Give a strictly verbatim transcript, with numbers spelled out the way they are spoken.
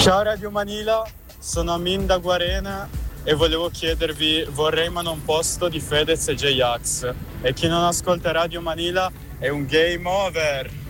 Ciao Radio Manila, sono Amin da Guarena e volevo chiedervi, vorrei ma non posto di Fedez e J-Ax, e chi non ascolta Radio Manila è un game over.